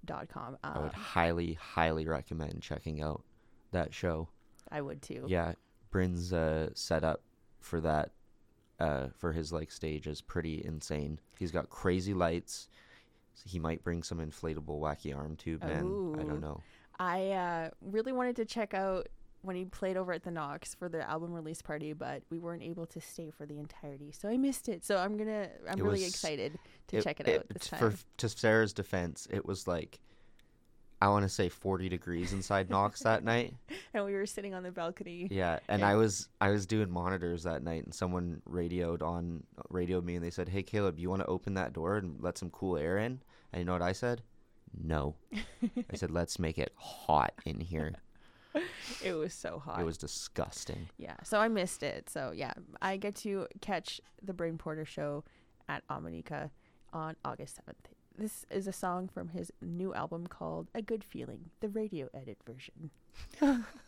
I would highly recommend checking out that show. I would too. Yeah, Bryn's setup for that, for his like stage is pretty insane. He's got crazy lights. He might bring some inflatable wacky arm tube, man. I don't know. I really wanted to check out when he played over at the Knox for the album release party, but we weren't able to stay for the entirety, so I missed it. So I'm really excited to check it out this time. To Sarah's defense, it was like, I want to say 40 degrees inside Knox that night. And we were sitting on the balcony. Yeah, and I was doing monitors that night, and someone radioed me, and they said, "Hey Caleb, you want to open that door and let some cool air in?" And you know what I said? No. I said, "Let's make it hot in here." It was so hot. It was disgusting. Yeah, so I missed it. So yeah, I get to catch the Bryn Porter show at Omanika on August 7th. This is a song from his new album called A Good Feeling, the radio edit version.